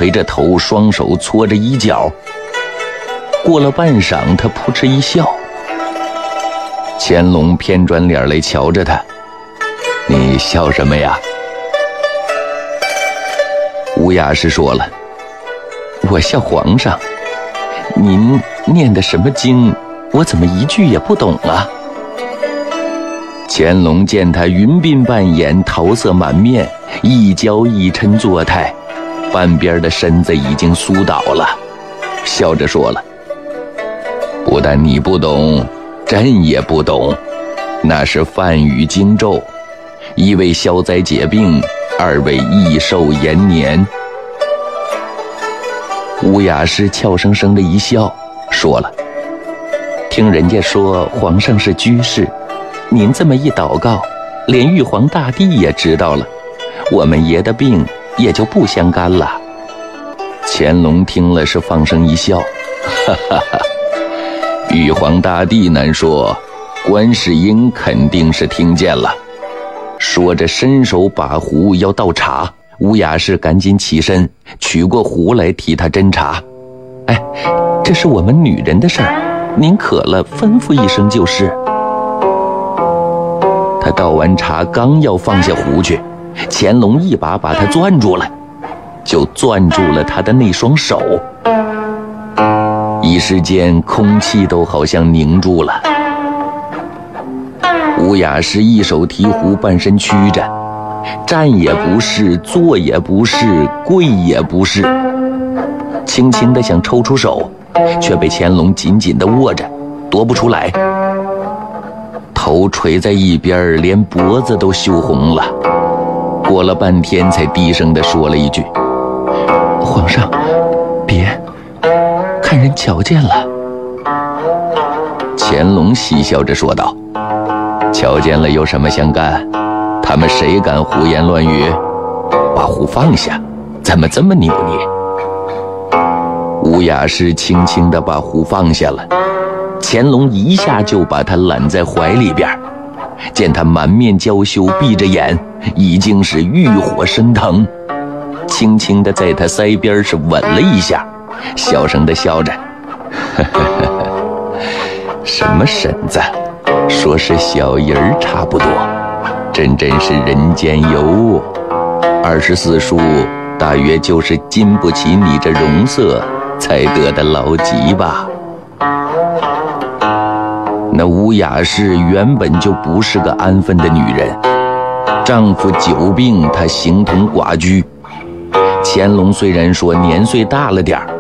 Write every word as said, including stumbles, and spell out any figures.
垂着头，双手搓着衣角。过了半晌，他扑哧一笑。乾隆偏转脸来瞧着他：“你笑什么呀？”吴雅氏说了：“我笑皇上，您念的什么经，我怎么一句也不懂啊？”乾隆见他云鬓半掩，桃色满面，一娇一嗔作态，半边的身子已经酥倒了，笑着说了：“不但你不懂，朕也不懂，那是梵语经咒，一为消灾解病，二为益寿延年。”吴雅氏俏生生的一笑，说了：“听人家说皇上是居士，您这么一祷告，连玉皇大帝也知道了，我们爷的病也就不相干了。”乾隆听了是放声一笑：“哈哈哈，玉皇大帝难说，观世音肯定是听见了。”说着伸手把壶要倒茶，吴雅氏赶紧起身取过壶来替他斟茶。“哎，这是我们女人的事儿，您渴了吩咐一声就是。”他倒完茶刚要放下壶去，乾隆一把把他攥住了，就攥住了他的那双手。一时间空气都好像凝住了。吴雅氏一手提壶，半身屈着，站也不是，坐也不是，跪也不是，轻轻地想抽出手，却被乾隆紧紧地握着，夺不出来。头垂在一边，连脖子都羞红了。过了半天才低声地说了一句：“皇上，别看人瞧见了。”乾隆嬉笑着说道：“瞧见了有什么相干？他们谁敢胡言乱语？把壶放下，怎么这么扭捏？”吴雅氏轻轻地把壶放下了，乾隆一下就把他揽在怀里边，见他满面娇羞，闭着眼，已经是欲火升腾，轻轻地在他腮边是吻了一下，小声地笑着：“呵呵呵，什么婶子，说是小人儿差不多，真真是人间尤。二十四书大约就是经不起你这容色才得的劳疾吧。”那吴雅氏原本就不是个安分的女人，丈夫久病，她形同寡居。乾隆虽然说年岁大了点儿，